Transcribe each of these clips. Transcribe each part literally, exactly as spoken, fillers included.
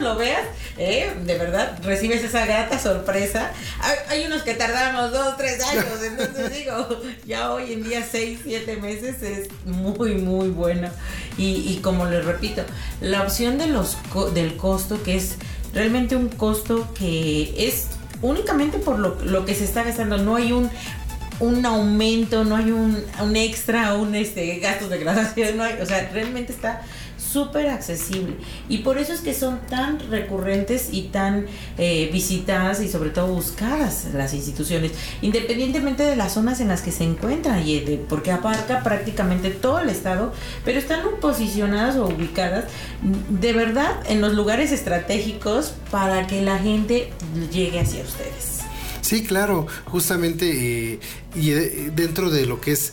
lo veas, eh, de verdad, recibes esa grata sorpresa. Hay, hay unos que tardamos dos, tres años, entonces digo, ya hoy en día seis, siete meses es muy, muy bueno. Y, y como les repito, la opción de los del costo, que es realmente un costo que es únicamente por lo, lo que se está gastando, no hay un un aumento, no hay un, un extra, un este gastos de graduación, no hay, o sea, realmente está súper accesible y por eso es que son tan recurrentes y tan eh, visitadas y sobre todo buscadas las instituciones, independientemente de las zonas en las que se encuentran, y de, porque abarca prácticamente todo el estado, pero están posicionadas o ubicadas de verdad en los lugares estratégicos para que la gente llegue hacia ustedes. Sí, claro, justamente eh, y de, dentro de lo que es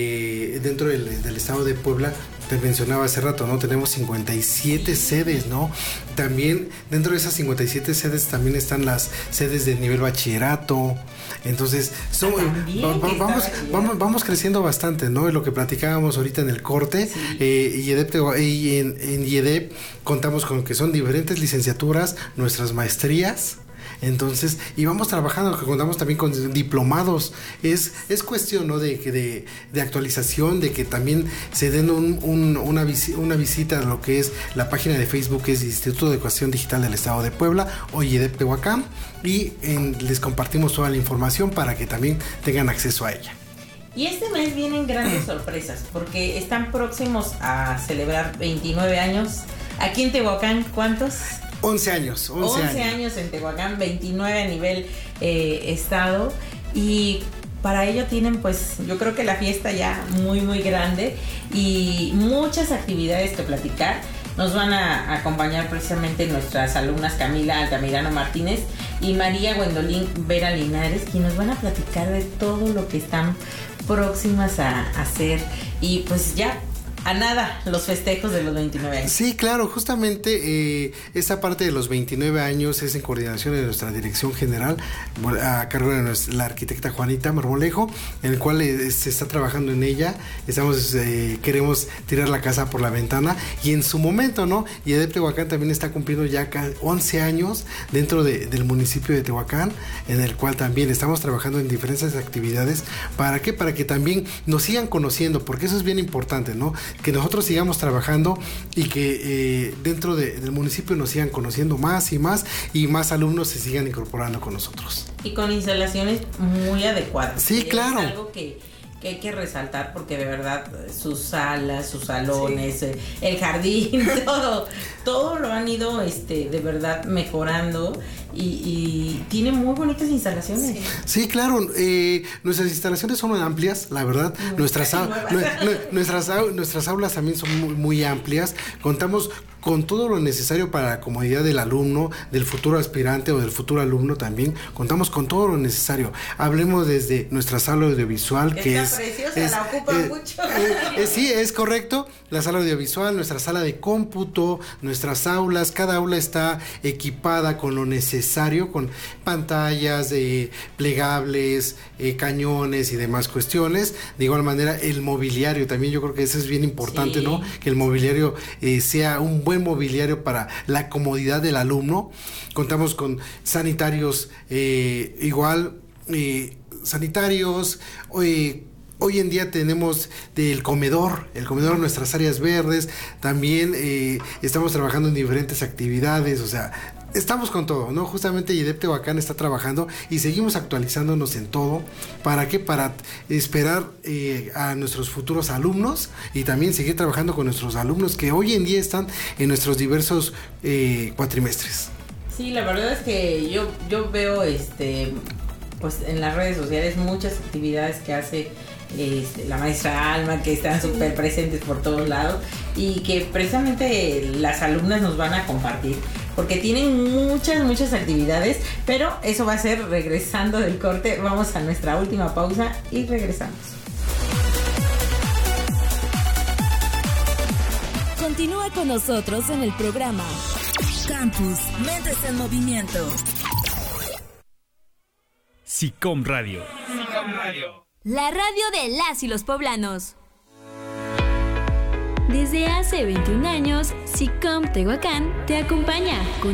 eh, dentro del, del estado de Puebla, te mencionaba hace rato, ¿no? Tenemos cincuenta y siete sedes, ¿no? También dentro de esas cincuenta y siete sedes también están las sedes de nivel bachillerato. Entonces, son, va, va, vamos, vamos, vamos creciendo bastante, ¿no? Lo que platicábamos ahorita en el corte, sí. eh, y, EDEP, y en, en IEDEP contamos con que son diferentes licenciaturas, nuestras maestrías. Entonces, y vamos trabajando, contamos también con diplomados. Es, es cuestión, ¿no? de, de, de actualización, de que también se den un, un, una, visi, una visita a lo que es la página de Facebook, que es Instituto de Educación Digital del Estado de Puebla o IEDEP Tehuacán, y en, les compartimos toda la información para que también tengan acceso a ella. Y este mes vienen grandes sorpresas, porque están próximos a celebrar veintinueve años. Aquí en Tehuacán, ¿cuántos? once años. once años en Tehuacán, veintinueve a nivel eh, estado, y para ello tienen, pues, yo creo que la fiesta ya muy, muy grande y muchas actividades que platicar. Nos van a acompañar precisamente nuestras alumnas Camila Altamirano Martínez y María Gwendolyn Vera Linares, quienes nos van a platicar de todo lo que están próximas a hacer. Y pues ya a nada los festejos de los veintinueve años. Sí, claro, justamente eh, esta parte de los veintinueve años es en coordinación de nuestra dirección general a cargo de nuestra, la arquitecta Juanita Marmolejo, en el cual eh, se está trabajando en ella. Estamos eh, queremos tirar la casa por la ventana, y en su momento, ¿no? Y IEDEP Tehuacán también está cumpliendo ya once años dentro de, del municipio de Tehuacán, en el cual también estamos trabajando en diferentes actividades. ¿Para qué? Para que también nos sigan conociendo, porque eso es bien importante, ¿no? Que nosotros sigamos trabajando y que eh, dentro de, del municipio nos sigan conociendo más y más, y más alumnos se sigan incorporando con nosotros. Y con instalaciones muy adecuadas. Sí, claro. Es algo que, que hay que resaltar, porque de verdad sus salas, sus salones, sí. el jardín, todo, todo lo han ido este, de verdad mejorando. Y, y tiene muy bonitas instalaciones. Sí, sí, claro. Eh, nuestras instalaciones son amplias, la verdad. Muy nuestras, au- nuestras, au- nuestras aulas también son muy, muy amplias. Contamos con todo lo necesario para la comodidad del alumno, del futuro aspirante o del futuro alumno también. Contamos con todo lo necesario. Hablemos desde nuestra sala audiovisual, Está que es... preciosa, es, la ocupa eh, mucho. Eh, eh, sí, es correcto. La sala audiovisual, nuestra sala de cómputo, nuestras aulas, cada aula está equipada con lo necesario, con pantallas eh, plegables, eh, cañones y demás cuestiones. De igual manera, el mobiliario también, yo creo que eso es bien importante, sí. ¿no? Que el mobiliario eh, sea un buen mobiliario para la comodidad del alumno. Contamos con sanitarios eh, igual, eh, sanitarios, eh, hoy en día tenemos del comedor, el comedor, nuestras áreas verdes, también eh, estamos trabajando en diferentes actividades, o sea, estamos con todo, ¿no? Justamente IEDEP Tehuacán está trabajando y seguimos actualizándonos en todo. ¿Para qué? Para esperar eh, a nuestros futuros alumnos y también seguir trabajando con nuestros alumnos que hoy en día están en nuestros diversos eh, cuatrimestres. Sí, la verdad es que yo, yo veo este pues en las redes sociales muchas actividades que hace Este, la maestra Alma, que están súper presentes por todos lados y que precisamente las alumnas nos van a compartir, porque tienen muchas, muchas actividades, pero eso va a ser regresando del corte. Vamos a nuestra última pausa y regresamos. Continúa con nosotros en el programa Campus Mentes en Movimiento. SICOM Radio. SICOM Radio. La radio de las y los poblanos. Desde hace veintiún años, SICOM Tehuacán te acompaña con